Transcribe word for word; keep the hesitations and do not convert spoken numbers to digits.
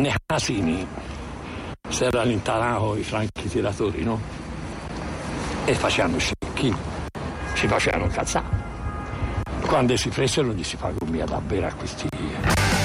nei casini si erano allontanati i franchi tiratori, no? E facevano scicchi, si facevano cazzare. Quando si presero gli si fa comia da bere a questi